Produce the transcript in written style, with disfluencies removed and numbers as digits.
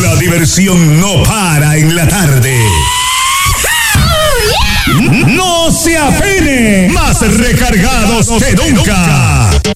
La diversión no para en la tarde. No se afene, más recargados que nunca.